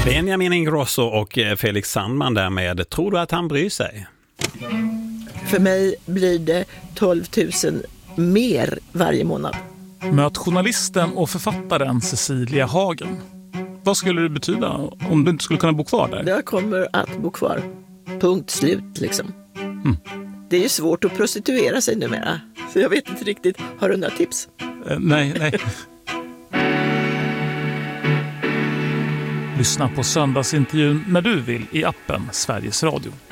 Benjamin Ingrosso och Felix Sandman därmed. Tror du att han bryr sig? För mig blir det 12 000 mer varje månad. Möt journalisten och författaren Cecilia Hagen. Vad skulle det betyda om du inte skulle kunna bo kvar där? Jag kommer att bo kvar. Punkt slut liksom. Det är ju svårt att prostituera sig numera. Så jag vet inte riktigt. Har du några tips? Nej. Lyssna på söndagsintervjun när du vill i appen Sveriges Radio.